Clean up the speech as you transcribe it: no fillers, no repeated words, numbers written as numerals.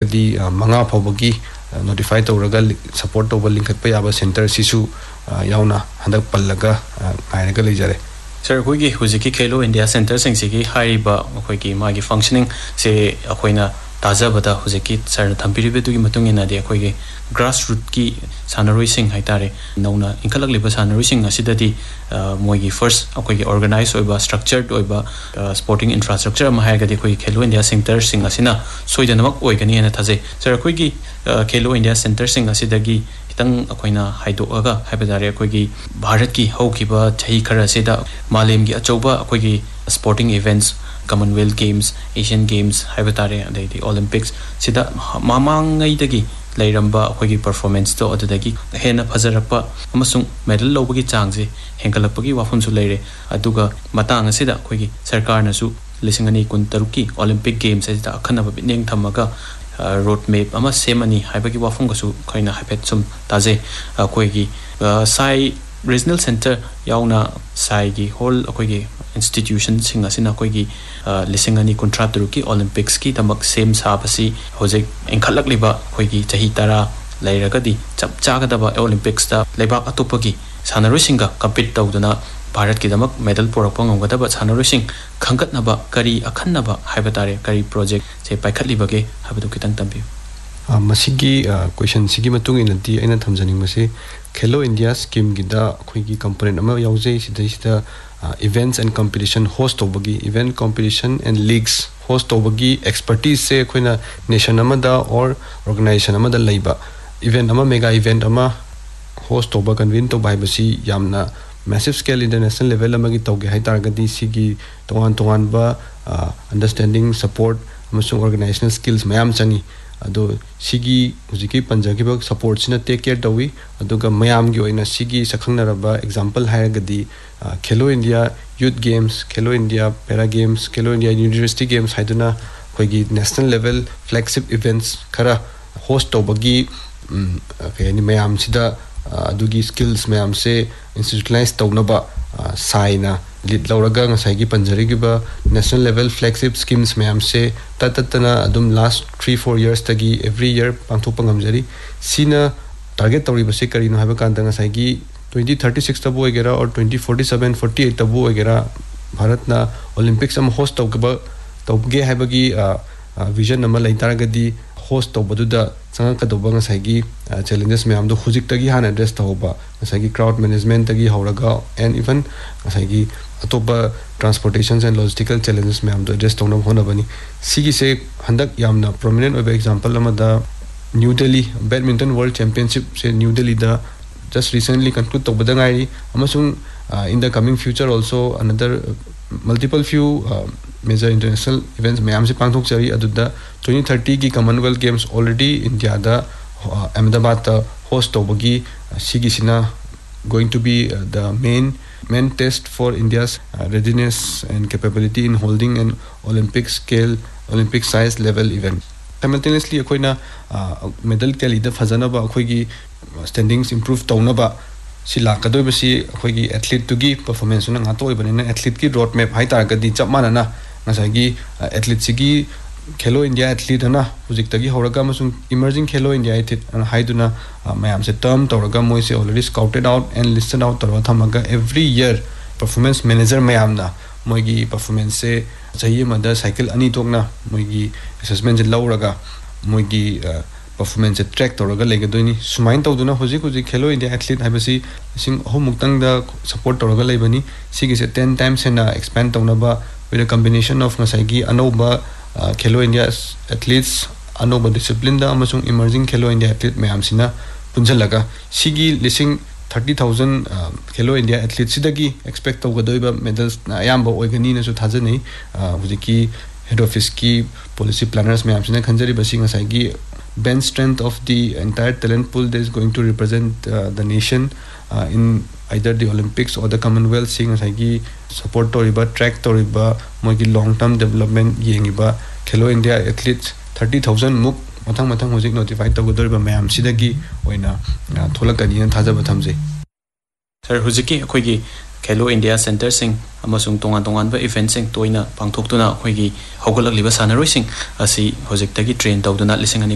ꯇꯥꯔꯒꯗꯤ ꯃꯉꯥ ꯐꯥꯎꯕꯒꯤ notify tawraga support tawba linkhat pa yaba center sisu yauna handak pallaga ngairaga leijare sir hoigi hujiki Khelo India Center singsi haiba akhoi magi functioning se akhoina tajabada hujiki sir thambiribe dugi matungina de akhoi grassroots ki sanaroi sing haitare nauna inkalak liba sanaroi sing asidadi moigi first akhoi organize oiba structured oiba sporting infrastructure ma haiga de akhoi Khelo India Center sing asina soidanamak oigani ena thaje sir akhoi Khelo India Center sing asidagi tang akoina haidoaga haibadare akoigi bharat ki haukiba chahi khara seda malem gi achoba akoigi sporting events Commonwealth Games Asian Games haibadare adai Olympics sida mamangai dagi lairamba akoigi performance to adagi hena phajarapa amasung medal lobagi changse hengalapagi wafum su leire aduga matang asida akoigi sarkar na su lisingani kun taruki Olympic Games sida akhanaba bineng thamaga road map ama semani haibagi wafung gasu kaina haipet sum taje akoigi sai regional center yauna sai gi whole akoigi institution singa sina akoigi lisingani contract ruki Olympics ki tamak sem sabasi hojek enkhalak liba akoigi chahi tara lairagadi chap chagadaba Olympics ta lebak atopagi sanaroi singa compete tawduna Bharat ki damak medal porakpang ngadaba sanaroi sing khangatnaba kari akhanaba haibadare kari project se paikhatlibage habadu kitang tambi masigi question sigi matung inati aina thamjaning mase Khelo India scheme gida khoigi component ama yauje sida events and competition host obagi event competition and leagues host obagi expertise se khoina nation amada or organization amada leiba event ama mega event ama host oba convene to bai basi yamna massive scale international level amagi tawge hai targadi sigi tongan ba understanding support amasung organizational skills mayam chani ado sigi hujiki panjagi ba support sina take care dawi aduga mayam gi oina sigi sakhangna raba example hairagadi Khelo India Youth Games Khelo India Para Games Khelo India University Games haiduna khoigi national level flagship events khara host tawbagi kayani mayam sida adugi skills mayam se institutionalize tawnaba saina lead lauraga ngasai gi panjari gi ba national level flagship schemes mayam se tatatana adum last 3-4 years tagi every year pangthopa ngamjari sina target tawri base kari no haba kanda ngasai gi 2036 tabu egera or 2047 48 tabu egera bharat na Olympics am host tawgaba tawge habagi vision nama laitaragadi host tawbaduda sanga kadoba ngasai gi challenges mayam do hujik tagi han address tawba ngasai gi crowd management tagi hauraga and even ngasai gi atoba transportation and logistical challenges mayam do address tawna hona bani sigi se handak yamna prominent over example amada New Delhi Badminton World Championship se New Delhi da just recently conclude tawbada ngai amasung in the coming future also another multiple few major international events mayam se pangthok chari aduda 2030 ki Commonwealth Games already India da Ahmedabad host tawbagi sigi sina going to be the main test for India's readiness and capability in holding an Olympic size level event simultaneously akoina medal tally da fazana ba akoigi standings improve tawnaba sila kadoi basi akoigi athlete to gi performance na ngato ibanina athlete ki road map hai targadi chapmana na ngasagi athlete sigi Khelo India athlete na project tagi horaga masung emerging Khelo India athlete haiduna mayam se term tawraga moi se already scouted out and listed out tarwa thamaga every year performance manager mayam na moigi performance se chahi mada cycle ani tokna moigi assessment lauraga moigi performance track tawraga legadoini sumain tawduna hoji Khelo India athlete habasi sing homuktang da support tawraga leibani sigi se 10 times and expand tawnaba with a combination of ngasagi anoba Khelo India athletes anoba discipline da amasung emerging Khelo India athlete mayam sina punjalaga sigi lising 30,000 Khelo India athletes sidagi expect tawgadoiba medals na ayamba oigani na su thajani hujiki head office ki policy planners mayam sina khanjari basi ngasai gi bench strength of the entire talent pool that is going to represent the nation in either the Olympics or the Commonwealth sing asagi support toriba track toriba mogi long term development yengiba Khelo India athletes 30,000 muk mathang hojik notify tawgadoriba mayam sidagi oina tholakani na thajaba thamje sir hujiki akoigi Khelo India Center sing amasung tongan ba event sing toina pangthok tuna akoigi hogalak liba sanaroi sing asi hojik tagi train tawduna lisingani